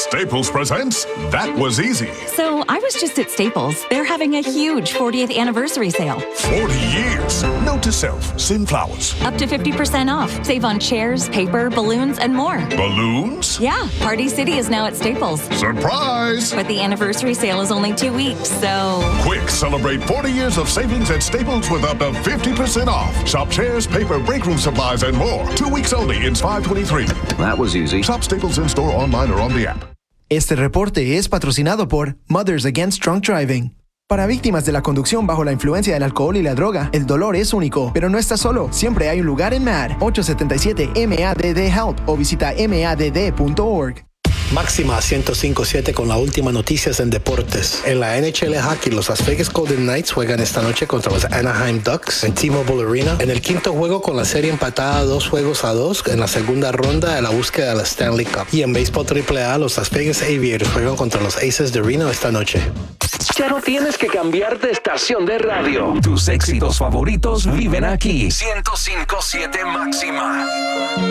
Staples presents That Was Easy. So I was just at Staples. They're having a huge 40th anniversary sale. 40 years. Note to self, Sin Flowers. Up to 50% off. Save on chairs, paper, balloons, and more. Balloons? Yeah, Party City is now at Staples. Surprise! But the anniversary sale is only 2 weeks, so... Quick, celebrate 40 years of savings at Staples with up to 50% off. Shop chairs, paper, break room supplies, and more. 2 weeks only in 523. That was easy. Shop Staples in-store, online, or on the app. Este reporte es patrocinado por Mothers Against Drunk Driving. Para víctimas de la conducción bajo la influencia del alcohol y la droga, el dolor es único, pero no estás solo. Siempre hay un lugar en MADD, 877-MADD-HELP o visita madd.org. Máxima 105.7 con las últimas noticias en deportes. En la NHL Hockey, los Las Vegas Golden Knights juegan esta noche contra los Anaheim Ducks en T-Mobile Arena. En el quinto juego, con la serie empatada 2-2 en la segunda ronda de la búsqueda de la Stanley Cup. Y en béisbol AAA, los Las Vegas Aviators juegan contra los Aces de Reno esta noche. Ya no tienes que cambiar de estación de radio. Tus éxitos favoritos viven aquí. 105.7 Máxima.